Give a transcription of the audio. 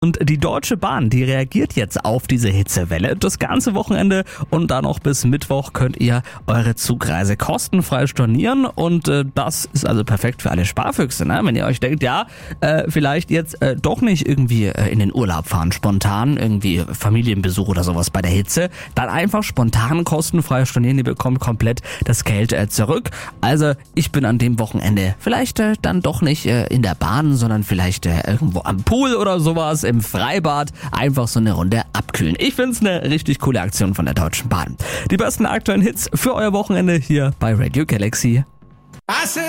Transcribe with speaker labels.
Speaker 1: Und die Deutsche Bahn, die reagiert jetzt auf diese Hitzewelle. Das ganze Wochenende und dann noch bis Mittwoch könnt ihr eure Zugreise kostenfrei stornieren. Und das ist also perfekt für alle Sparfüchse, ne? Wenn ihr euch denkt, vielleicht jetzt doch nicht irgendwie in den Urlaub fahren, spontan irgendwie Familienbesuch oder sowas bei der Hitze, dann einfach spontan kostenfrei stornieren. Ihr bekommt komplett das Geld zurück. Also ich bin an dem Wochenende vielleicht dann doch nicht in der Bahn, sondern vielleicht irgendwo am Pool oder sowas, im Freibad, einfach so eine Runde abkühlen. Ich find's eine richtig coole Aktion von der Deutschen Bahn. Die besten aktuellen Hits für euer Wochenende hier bei Radio Galaxy.